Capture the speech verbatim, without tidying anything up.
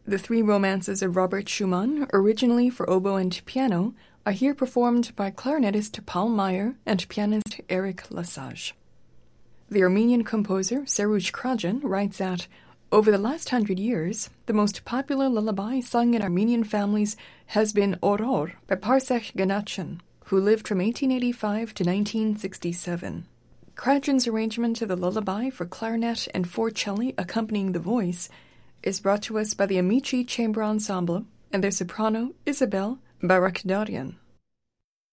The three romances of Robert Schumann, originally for oboe and piano, are here performed by clarinetist Paul Meyer and pianist Eric Lesage. The Armenian composer Seruj Krajan writes that, over the last hundred years, the most popular lullaby sung in Armenian families has been Oror by Parsech Ganachyan, who lived from eighteen eighty-five to nineteen sixty-seven. Krajan's arrangement of the lullaby for clarinet and four celli accompanying the voice is brought to us by the Amici Chamber Ensemble and their soprano Isabelle Barakdarian.